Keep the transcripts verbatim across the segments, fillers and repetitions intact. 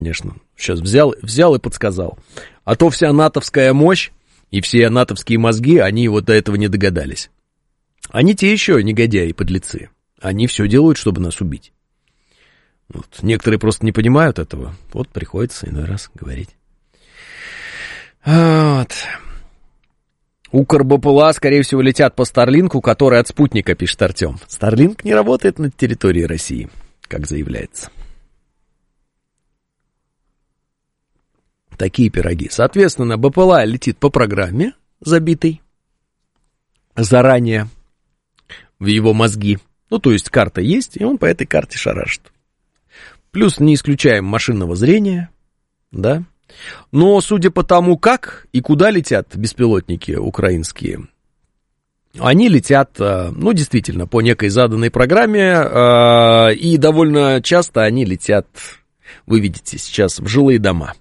Конечно, сейчас взял, взял и подсказал. А то вся натовская мощь и все натовские мозги, они вот до этого не догадались. Они те еще негодяи и подлецы. Они все делают, чтобы нас убить. Вот. Некоторые просто не понимают этого. Вот приходится иной раз говорить. Вот. Укр-БПЛА, скорее всего, летят по Старлинку, который от спутника, пишет Артем. Старлинк не работает на территории России, как заявляется. Такие пироги. Соответственно, БПЛА летит по программе, забитой заранее в его мозги. Ну, то есть карта есть, и он по этой карте шарашит. Плюс не исключаем машинного зрения, да. Но судя по тому, как и куда летят беспилотники украинские, они летят, ну, действительно, по некой заданной программе, и довольно часто они летят, вы видите сейчас, в жилые дома.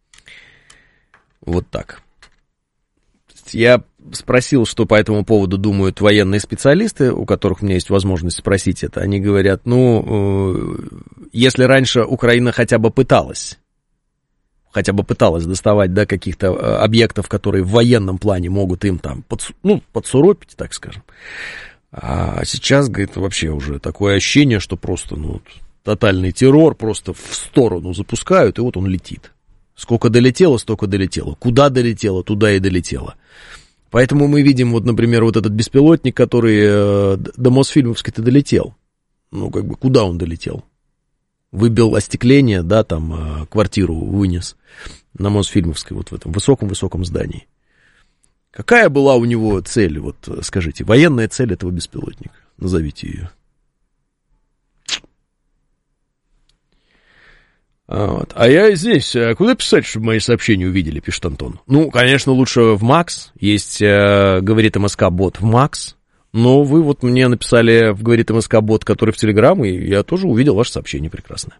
Вот так. Я спросил, что по этому поводу думают военные специалисты, у которых у меня есть возможность спросить это. Они говорят, ну, если раньше Украина хотя бы пыталась, хотя бы пыталась доставать до каких-то объектов, которые в военном плане могут им там подсу, ну, подсуропить, так скажем. А сейчас, говорит, вообще уже такое ощущение, что просто, ну, тотальный террор просто в сторону запускают, и вот он летит. Сколько долетело, столько долетело. Куда долетело, туда и долетело. Поэтому мы видим, вот, например, вот этот беспилотник, который до Мосфильмовской-то долетел. Ну, как бы, куда он долетел? Выбил остекление, да, там, квартиру вынес на Мосфильмовской, вот в этом высоком-высоком здании. Какая была у него цель, вот, скажите, военная цель этого беспилотника? Назовите ее. Вот. А я здесь, куда писать, чтобы мои сообщения увидели, пишет Антон. Ну, конечно, лучше в Макс, есть, говорит МСК-бот в Макс, но вы вот мне написали в говорит МСК-бот, который в Телеграм, и я тоже увидел ваше сообщение прекрасно.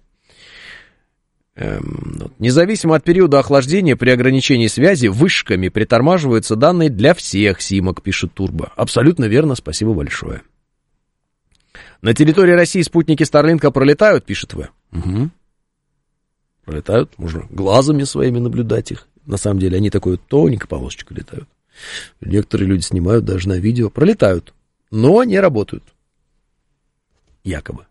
Эм, независимо от периода охлаждения, при ограничении связи вышками притормаживаются данные для всех симок, пишет Турбо. Абсолютно верно, спасибо большое. На территории России спутники Старлинка пролетают, пишет В. Угу. Пролетают, можно глазами своими наблюдать их. На самом деле они такой тоненькой полосочкой летают. Некоторые люди снимают даже на видео. Пролетают, но не работают. Якобы.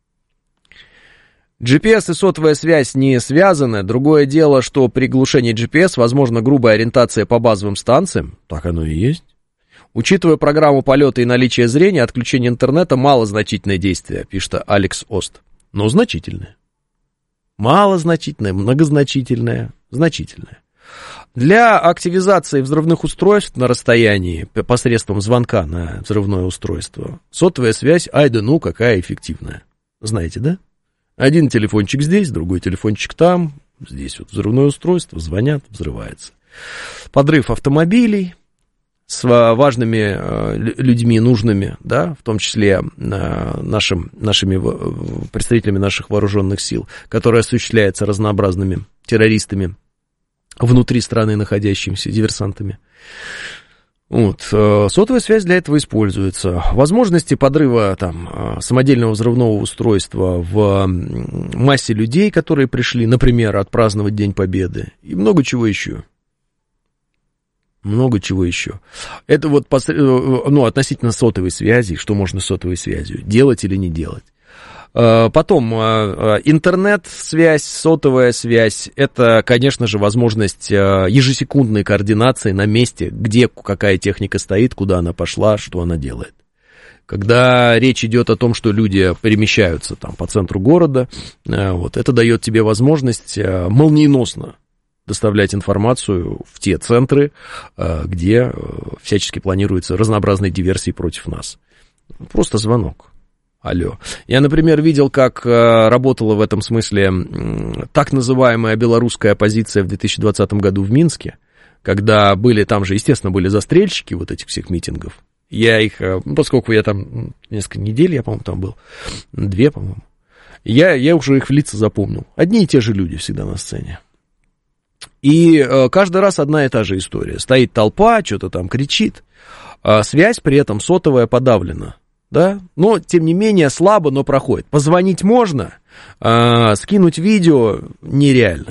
джи пи эс и сотовая связь не связаны. Другое дело, что при глушении джи пи эс возможна грубая ориентация по базовым станциям. Так оно и есть. Учитывая программу полета и наличие зрения, отключение интернета малозначительное действие, пишет Алекс Ост. Но значительное. Малозначительное, многозначительное, значительное. Для активизации взрывных устройств на расстоянии посредством звонка на взрывное устройство сотовая связь, ай да ну, какая эффективная. Знаете, да? Один телефончик здесь, другой телефончик там, здесь вот взрывное устройство, звонят, взрывается. Подрыв автомобилей с важными э, людьми, нужными, да, в том числе э, нашим, нашими э, представителями наших вооруженных сил, который осуществляется разнообразными террористами внутри страны находящимися, диверсантами. Вот. Э, сотовая связь для этого используется. Возможности подрыва там, э, самодельного взрывного устройства в э, массе людей, которые пришли, например, отпраздновать День Победы, и много чего еще. Много чего еще. Это вот ну, относительно сотовой связи, что можно с сотовой связью, делать или не делать. Потом интернет-связь, сотовая связь, это, конечно же, возможность ежесекундной координации на месте, где какая техника стоит, куда она пошла, что она делает. Когда речь идет о том, что люди перемещаются там, по центру города, вот, это дает тебе возможность молниеносно доставлять информацию в те центры, где всячески планируются разнообразные диверсии против нас. Просто звонок. Алло. Я, например, видел, как работала в этом смысле так называемая белорусская оппозиция в две тысячи двадцатом году в Минске, когда были, там же, естественно, были застрельщики вот этих всех митингов. Я их, ну, поскольку я там несколько недель, я, по-моему, там был, две, по-моему, я, я уже их в лица запомнил. Одни и те же люди всегда на сцене. И э, каждый раз одна и та же история. Стоит толпа, что-то там кричит. А связь при этом сотовая подавлена. да, но, тем не менее, слабо, но проходит. Позвонить можно, а скинуть видео нереально.